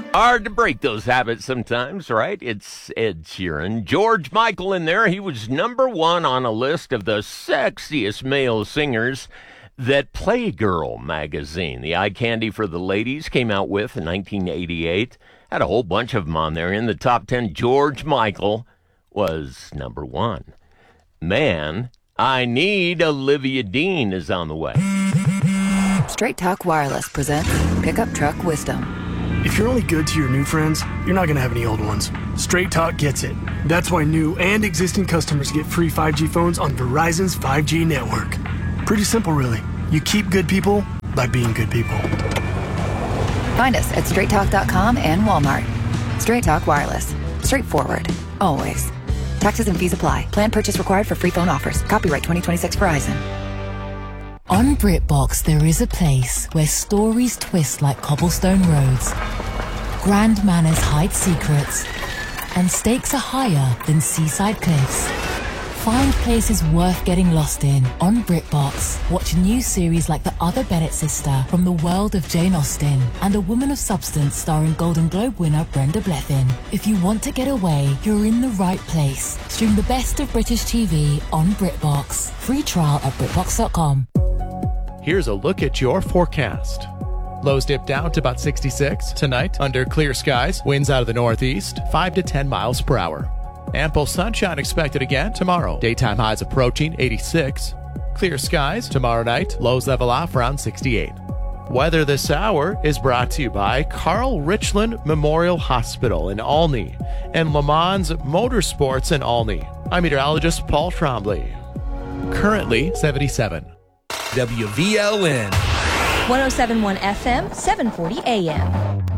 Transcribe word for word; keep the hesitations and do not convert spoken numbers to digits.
Hard to break those habits sometimes, right? It's Ed Sheeran. George Michael in there. He was number one on a list of the sexiest male singers that Playgirl magazine, the eye candy for the ladies, came out with in nineteen eighty-eight. Had a whole bunch of them on there. In the top ten, George Michael was number one. Man, I Need Olivia Dean is on the way. Straight Talk Wireless presents Pickup Truck Wisdom. If you're only good to your new friends, you're not going to have any old ones. Straight Talk gets it. That's why new and existing customers get free five G phones on Verizon's five G network. Pretty simple, really. You keep good people by being good people. Find us at straight talk dot com and Walmart. Straight Talk Wireless. Straightforward. Always. Taxes and fees apply. Plan purchase required for free phone offers. Copyright twenty twenty-six Verizon. On BritBox, there is a place where stories twist like cobblestone roads, grand manners hide secrets, and stakes are higher than seaside cliffs. Find places worth getting lost in on BritBox. Watch new series like The Other Bennett Sister from the world of Jane Austen and A Woman of Substance starring Golden Globe winner Brenda Blethyn. If you want to get away, you're in the right place. Stream the best of British T V on BritBox. Free trial at britbox dot com. Here's a look at your forecast. Lows dip down to about sixty-six. Tonight, under clear skies, winds out of the northeast, five to ten miles per hour. Ample sunshine expected again tomorrow. Daytime highs approaching eighty-six. Clear skies tomorrow night, lows level off around sixty-eight. Weather this hour is brought to you by Carl Richland Memorial Hospital in Olney and Le Mans Motorsports in Olney. I'm meteorologist Paul Trombley. Currently seventy-seven. W V L N one oh seven point one F M, seven forty A M.